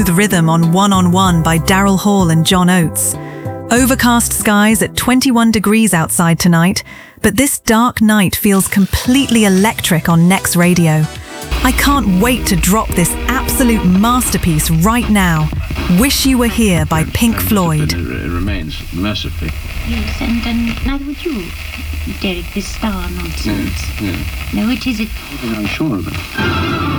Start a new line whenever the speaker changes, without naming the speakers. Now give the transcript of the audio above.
Rhythm on One by Daryl Hall and John Oates. Overcast skies at 21 degrees outside tonight, but this dark night feels completely electric on Next Radio. I can't wait to drop this absolute masterpiece right now. Wish You Were Here by Pink Floyd.
It remains massively.
Yes, and neither would you, Derek, this star nonsense.
Yeah.
No, it isn't.
I'm sure of it.